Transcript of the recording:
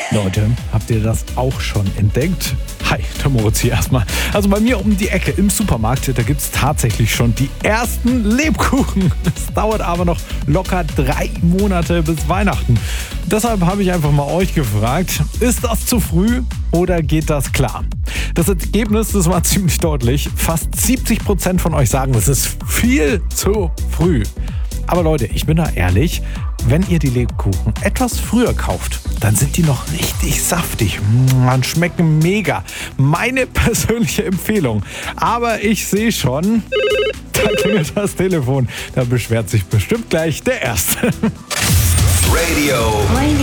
Leute, habt ihr das auch schon entdeckt? Hi, der Moritz hier erstmal. Also bei mir um die Ecke im Supermarkt, da gibt es tatsächlich schon die ersten Lebkuchen. Es dauert aber noch locker 3 Monate bis Weihnachten. Deshalb habe ich einfach mal euch gefragt, ist das zu früh oder geht das klar? Das Ergebnis, das war ziemlich deutlich. Fast 70% von euch sagen, es ist viel zu früh. Aber Leute, ich bin da ehrlich, wenn ihr die Lebkuchen etwas früher kauft, dann sind die noch richtig saftig. Man schmecken mega. Meine persönliche Empfehlung. Aber ich sehe schon, da klingelt das Telefon. Da beschwert sich bestimmt gleich der Erste. Radio